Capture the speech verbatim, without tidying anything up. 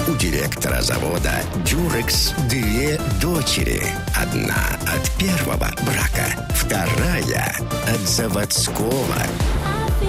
У директора завода «Дюрекс» две дочери. Одна от первого брака, вторая от заводского.